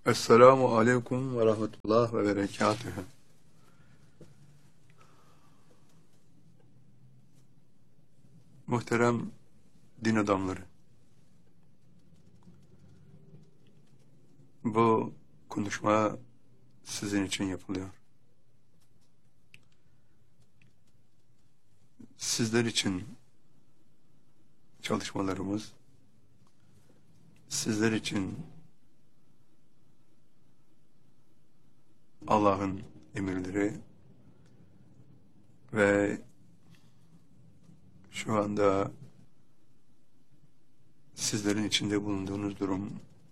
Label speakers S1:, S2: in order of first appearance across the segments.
S1: Esselamu aleyküm ve rahmetullah ve berekatühü. Muhterem din adamları, bu konuşma sizin için yapılıyor. Sizler için çalışmalarımız, sizler için Allah'ın emirleri ve şu anda sizlerin içinde bulunduğunuz durum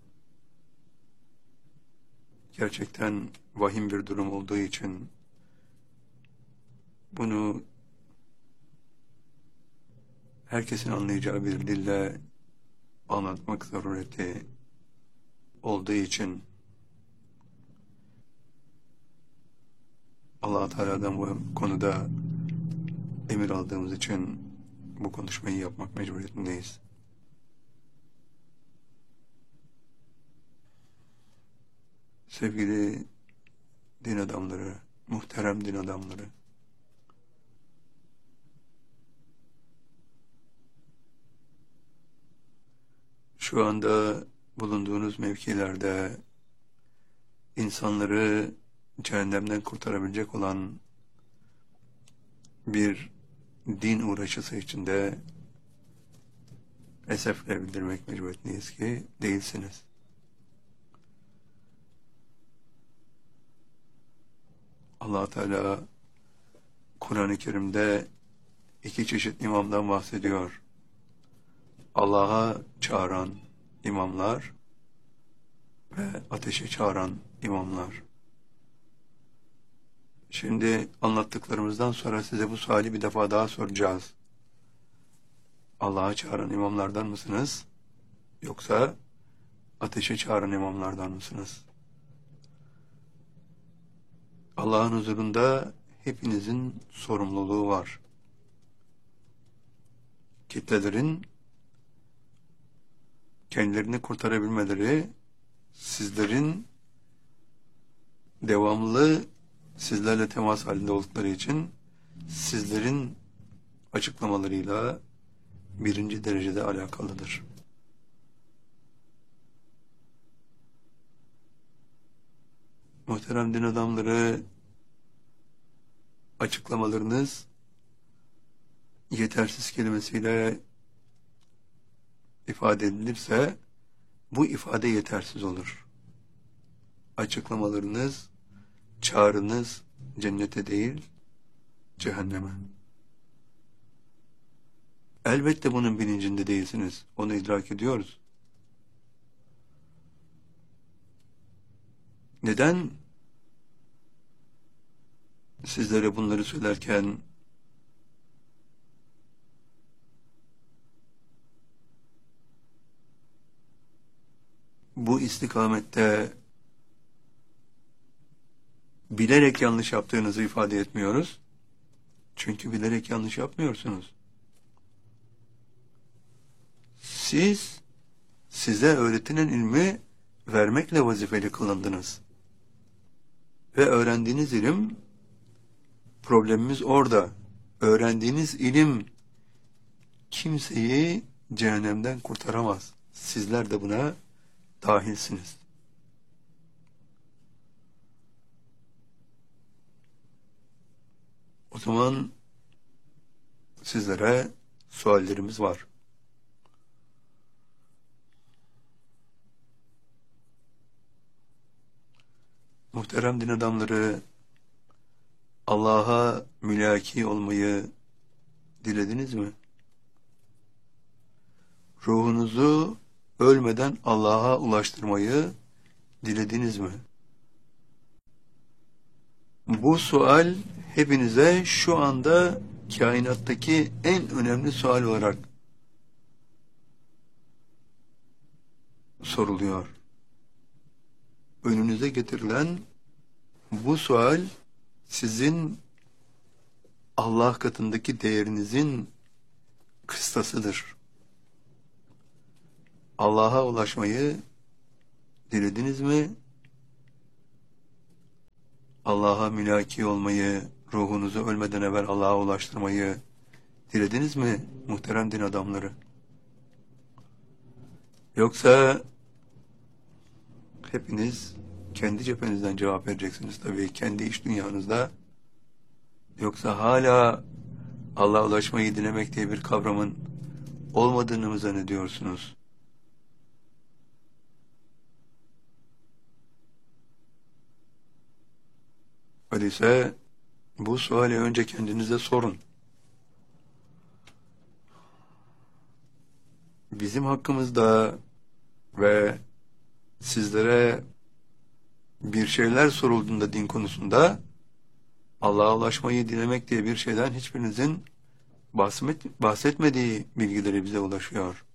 S1: gerçekten vahim bir durum olduğu için bunu herkesin anlayacağı bir dille anlatmak zarureti olduğu için Allah Teala'dan bu konuda emir aldığımız için bu konuşmayı yapmak mecburiyetindeyiz. Sevgili din adamları, muhterem din adamları, şu anda bulunduğunuz mevkilerde insanları cehennemden kurtarabilecek olan bir din uğraşısı içinde esefle bildirmek mecburiyetindeyiz ki değilsiniz. Allah Teala Kur'an-ı Kerim'de iki çeşit imamdan bahsediyor. Allah'a çağıran imamlar ve ateşe çağıran imamlar. Şimdi anlattıklarımızdan sonra size bu suali bir defa daha soracağız. Allah'a çağıran imamlardan mısınız? Yoksa ateşe çağıran imamlardan mısınız? Allah'ın huzurunda hepinizin sorumluluğu var. Kitlelerin kendilerini kurtarabilmeleri, sizlerin devamlı sizlerle temas halinde oldukları için sizlerin açıklamalarıyla birinci derecede alakalıdır. Muhterem din adamları, açıklamalarınız yetersiz kelimesiyle ifade edilirse bu ifade yetersiz olur. Açıklamalarınız, çağrınız cennete değil, cehenneme. Elbette bunun bilincinde değilsiniz. Onu idrak ediyoruz. Neden sizlere bunları söylerken bu istikamette bilerek yanlış yaptığınızı ifade etmiyoruz? Çünkü bilerek yanlış yapmıyorsunuz. Size öğretilen ilmi vermekle vazifeli kılındınız. Ve öğrendiğiniz ilim, problemimiz orada. Öğrendiğiniz ilim kimseyi cehennemden kurtaramaz. Sizler de buna dahilsiniz. O zaman sizlere suallerimiz var. Muhterem din adamları, Allah'a mülaki olmayı dilediniz mi? Ruhunuzu ölmeden Allah'a ulaştırmayı dilediniz mi? Bu sual hepinize şu anda kainattaki en önemli sual olarak soruluyor. Önünüze getirilen bu sual sizin Allah katındaki değerinizin kıstasıdır. Allah'a ulaşmayı dilediniz mi? Allah'a mülaki olmayı, ruhunuzu ölmeden evvel Allah'a ulaştırmayı dilediniz mi muhterem din adamları? Yoksa hepiniz kendi cephenizden cevap vereceksiniz tabii, kendi iç dünyanızda. Yoksa hala Allah'a ulaşmayı dilemek diye bir kavramın olmadığını mı zannediyorsunuz? Öyleyse bu suali önce kendinize sorun. Bizim hakkımızda ve sizlere bir şeyler sorulduğunda din konusunda Allah'a ulaşmayı dilemek diye bir şeyden hiçbirinizin bahsetmediği bilgileri bize ulaşıyor.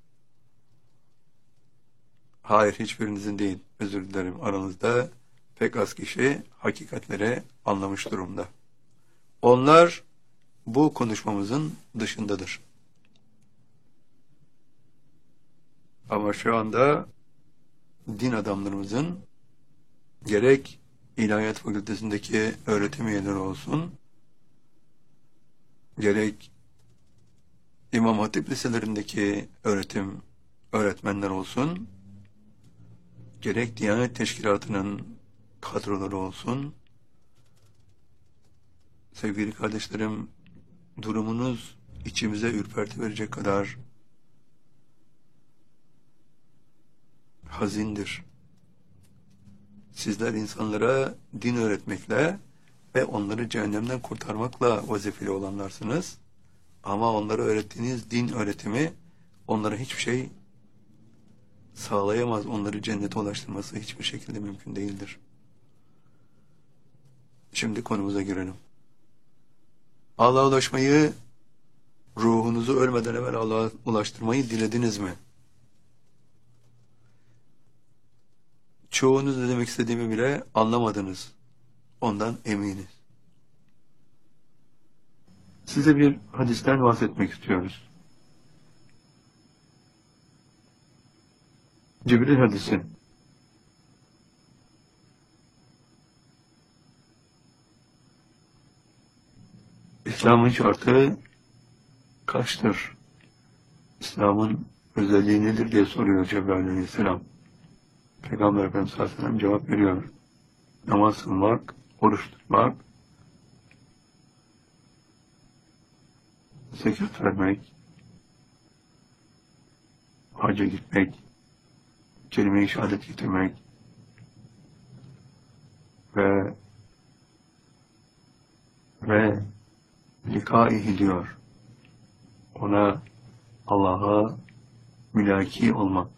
S1: Hayır, hiçbirinizin değil. Özür dilerim. Aranızda pek az kişi hakikatleri anlamış durumda. Onlar bu konuşmamızın dışındadır. Ama şu anda din adamlarımızın gerek İlahiyat Fakültesindeki öğretim üyeleri olsun, gerek İmam Hatip liselerindeki öğretmenler olsun, gerek Diyanet Teşkilatı'nın kadroları olsun, sevgili kardeşlerim, durumunuz içimize ürperti verecek kadar hazindir. Sizler insanlara din öğretmekle ve onları cehennemden kurtarmakla vazifeli olanlarsınız. Ama onlara öğrettiğiniz din öğretimi onlara hiçbir şey sağlayamaz. Onları cennete ulaştırması hiçbir şekilde mümkün değildir. Şimdi konumuza girelim. Allah'a ulaşmayı, ruhunuzu ölmeden evvel Allah'a ulaştırmayı dilediniz mi? Çoğunuz ne demek istediğimi bile anlamadınız. Ondan eminiz. Size bir hadisten bahsetmek istiyoruz. Cibril hadisi. İslam'ın şartı kaçtır? İslam'ın özelliği nedir diye soruyor Cebrail aleyhisselam. Peygamber Efendimiz sallallahu aleyhi ve sellem cevap veriyor. Namaz kılmak, oruç tutmak, zekat vermek, hacca gitmek, kelime-i şehadet getirmek ve likâihi diyor. Ona, Allah'a mülaki olmak.